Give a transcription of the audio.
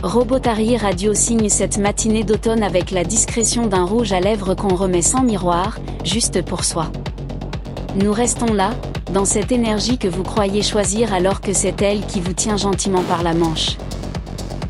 Robotary Radio signe cette matinée d'automne avec la discrétion d'un rouge à lèvres qu'on remet sans miroir, juste pour soi. Nous restons là, dans cette énergie que vous croyez choisir alors que c'est elle qui vous tient gentiment par la manche.